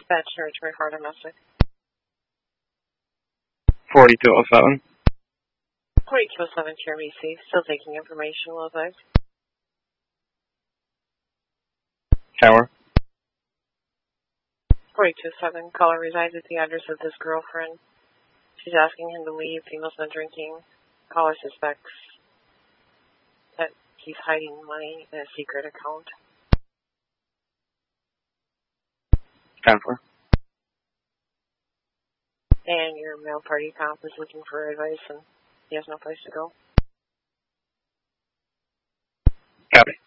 Dispatch to return car domestic. 4207. 4207 to RBC. Still taking information, Lozak. Tower. 4207. Caller resides at the address of this girlfriend. She's asking him to leave. Female's been drinking. Caller suspects that he's hiding money in a secret account. 10-4. And your male party cop is looking for advice and he has no place to go. Copy.